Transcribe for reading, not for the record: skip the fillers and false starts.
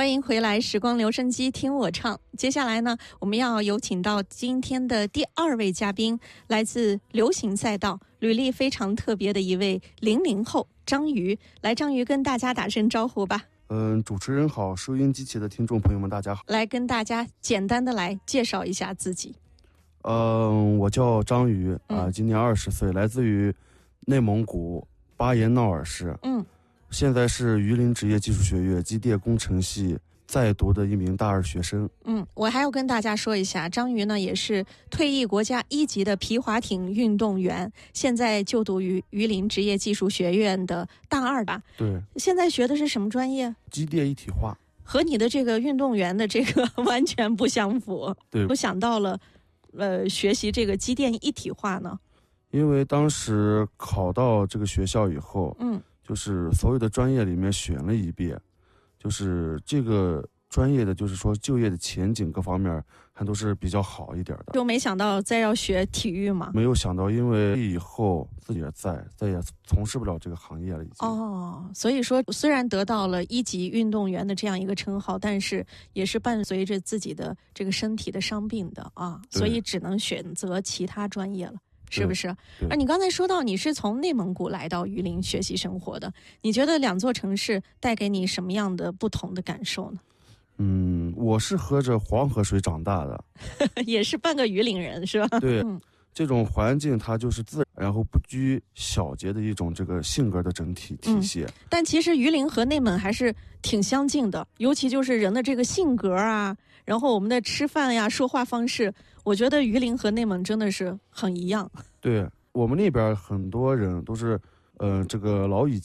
欢迎回来时光留声机听我唱。接下来呢，我们要有请到今天的第2位嘉宾，来自流行赛道，履历非常特别的一位00后张瑜。来，张瑜跟大家打声招呼吧。 主持人好，收音机前的听众朋友们大家好。 来跟大家简单的来介绍一下自己。 我叫张瑜今年20岁，来自于内蒙古巴彦淖尔市。现在是榆林职业技术学院机电工程系在读的一名大2学生。 我还要跟大家说一下，张瑜呢也是退役国家1级的皮划艇运动员，现在就读于榆林职业技术学院的大2吧。 对， 现在学的是什么专业？ 机电一体化。 和你的这个运动员的这个完全不相符。 对， 我想到了学习这个机电一体化呢？ 因为当时考到这个学校以后，就是所有的专业里面选了一遍，就是这个专业的就是说就业的前景各方面还都是比较好一点的。 就没想到再要学体育嘛？ 没有想到，因为以后自己也再也从事不了这个行业了已经。 所以说虽然得到了1级运动员的这样一个称号，但是也是伴随着自己的这个身体的伤病的所以只能选择其他专业了。是不是？你刚才说到你是从内蒙古来到榆林学习生活的，你觉得2座城市带给你什么样的不同的感受呢？ 我是喝着黄河水长大的， 也是半个榆林人是吧？ 对，这种环境它就是自然，然后不拘小节的一种这个性格的整体体现。 但其实榆林和内蒙还是挺相近的，尤其就是人的这个性格然后我们的吃饭呀、说话方式，我觉得榆林和内蒙真的是很一样。 对，我们那边很多人都是这个老以